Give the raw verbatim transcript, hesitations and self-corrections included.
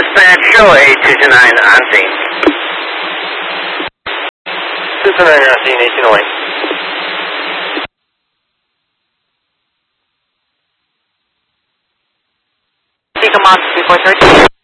Dispatch, show eight two two nine on scene. two two nine on scene, eighteen oh eight. Take them on before thirteen.